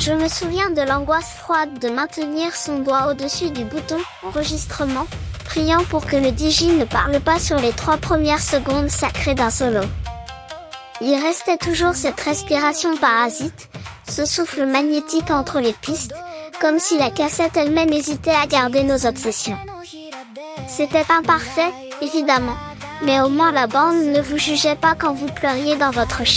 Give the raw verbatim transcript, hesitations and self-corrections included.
Je me souviens de l'angoisse froide de maintenir son doigt au-dessus du bouton enregistrement, priant pour que le D J ne parle pas sur les trois premières secondes sacrées d'un solo. Il restait toujours cette respiration parasite, ce souffle magnétique entre les pistes, comme si la cassette elle-même hésitait à garder nos obsessions. C'était imparfait, évidemment, mais au moins la bande ne vous jugeait pas quand vous pleuriez dans votre chambre.